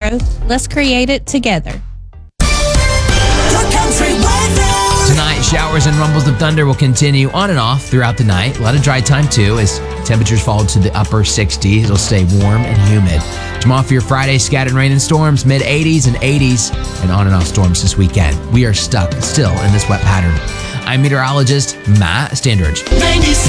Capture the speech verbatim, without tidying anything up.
growth. Let's create it together. Tonight, showers and rumbles of thunder will continue on and off throughout the night. A lot of dry time, too, as temperatures fall to the upper sixties. It'll stay warm and humid. Tomorrow for your Friday, scattered rain and storms, mid eighties and eighties, and on and off storms this weekend. We are stuck still in this wet pattern. I'm meteorologist Matt Standridge.